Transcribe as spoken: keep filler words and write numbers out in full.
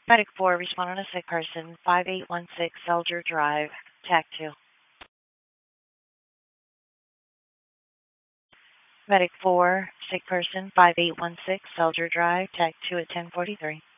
Medic four, respond on a sick person, five eight one six Selger Drive, TAC two. Medic four, sick person, five eight one six Selger Drive, TAC two at ten forty-three.